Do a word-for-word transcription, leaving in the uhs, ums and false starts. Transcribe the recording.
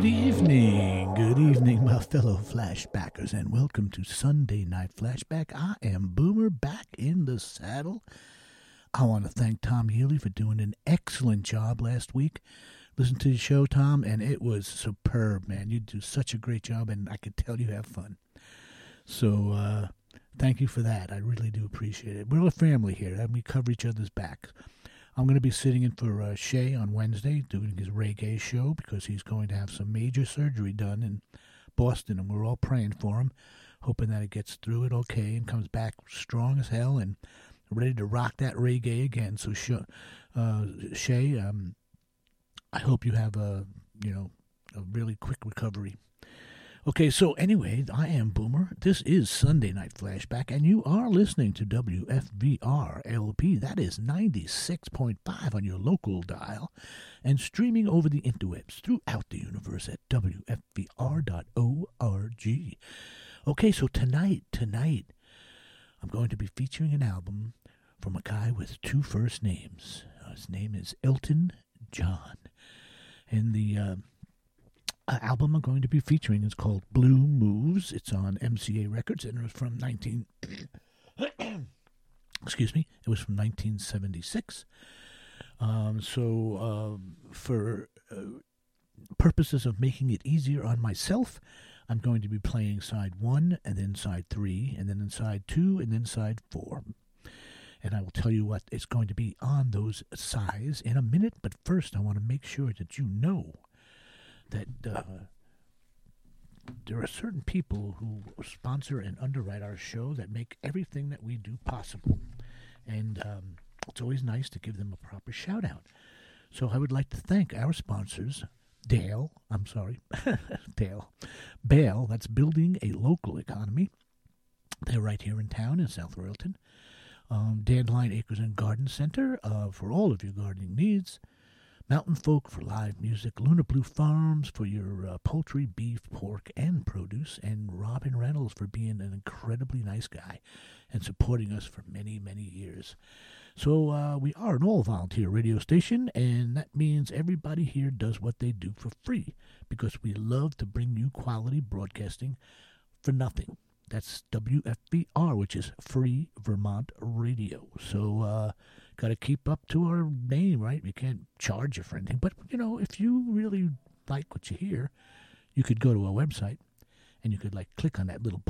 evening, good evening, my fellow flashbackers, and welcome to Sunday Night Flashback. I am Boomer, back in the saddle. I want to thank Tom Healy for doing an excellent job last week. Listen to the show, Tom, and it was superb, man. You do such a great job, and I could tell you have fun. So, uh, thank you for that. I really do appreciate it. We're a family here, and we cover each other's back. I'm going to be sitting in for uh, Shay on Wednesday doing his reggae show because he's going to have some major surgery done in Boston, and we're all praying for him, hoping that he gets through it okay and comes back strong as hell and ready to rock that reggae again. So, uh, Shay, um, I hope you have a, you know, a really quick recovery. Okay, so anyway, I am Boomer. This is Sunday Night Flashback, and you are listening to W F V R L P. That is ninety-six point five on your local dial, and streaming over the interwebs throughout the universe at W F V R dot org. Okay, so tonight, tonight, I'm going to be featuring an album from a guy with two first names. His name is Elton John, and the Uh, Uh, album I'm going to be featuring is called Blue Moves. It's on M C A Records, and it was from nineteen. Excuse me. It was from nineteen seventy-six. Um, so, um, for uh, purposes of making it easier on myself, I'm going to be playing side one, and then side three, and then side two, and then side four. And I will tell you what is going to be on those sides in a minute. But first, I want to make sure that you know that uh, there are certain people who sponsor and underwrite our show that make everything that we do possible. And um, it's always nice to give them a proper shout-out. So I would like to thank our sponsors, Dale, I'm sorry, Dale, Bale, that's Building a Local Economy. They're right here in town in South Royalton. Um, Dandelion Acres and Garden Center uh, for all of your gardening needs. Mountain Folk for live music, Luna Blue Farms for your uh, poultry, beef, pork, and produce, and Robin Reynolds for being an incredibly nice guy and supporting us for many, many years. So uh, we are an all-volunteer radio station, and that means everybody here does what they do for free because we love to bring you quality broadcasting for nothing. That's W F V R, which is Free Vermont Radio. So, uh, got to keep up to our name, right? We can't charge you for anything. But, you know, if you really like what you hear, you could go to our website and you could, like, click on that little button.